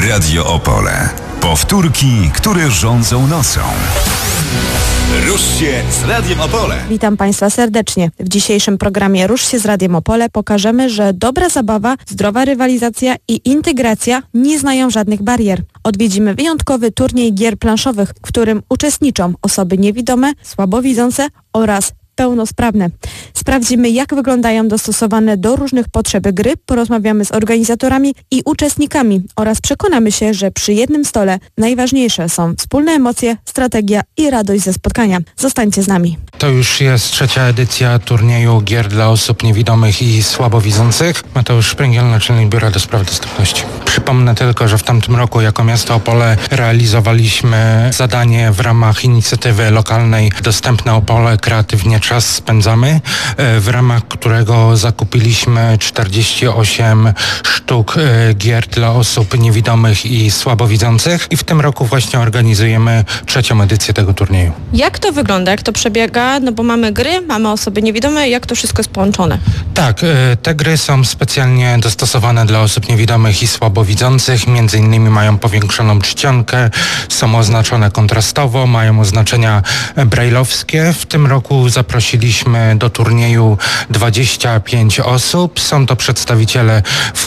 Radio Opole. Powtórki, które rządzą nocą. Rusz się z Radiem Opole. Witam Państwa serdecznie. W dzisiejszym programie Rusz się z Radiem Opole pokażemy, że dobra zabawa, zdrowa rywalizacja i integracja nie znają żadnych barier. Odwiedzimy wyjątkowy turniej gier planszowych, w którym uczestniczą osoby niewidome, słabowidzące oraz pełnosprawne. Sprawdzimy, jak wyglądają dostosowane do różnych potrzeb gry, porozmawiamy z organizatorami i uczestnikami oraz przekonamy się, że przy jednym stole najważniejsze są wspólne emocje, strategia i radość ze spotkania. Zostańcie z nami. To już jest trzecia edycja turnieju gier dla osób niewidomych i słabowidzących. Mateusz Szprygiel, naczelnik Biura do Spraw Dostępności. Przypomnę tylko, że w tamtym roku jako miasto Opole realizowaliśmy zadanie w ramach inicjatywy lokalnej Dostępne Opole, kreatywnie czas spędzamy, w ramach którego zakupiliśmy 48 sztuk gier dla osób niewidomych i słabowidzących i w tym roku właśnie organizujemy trzecią edycję tego turnieju. Jak to wygląda, jak to przebiega? No bo mamy gry, mamy osoby niewidome, jak to wszystko jest połączone? Tak, te gry są specjalnie dostosowane dla osób niewidomych i słabowidzących, między innymi mają powiększoną czcionkę, są oznaczone kontrastowo, mają oznaczenia brajlowskie. W tym roku zaprosiliśmy do turnieju 25 osób, są to przedstawiciele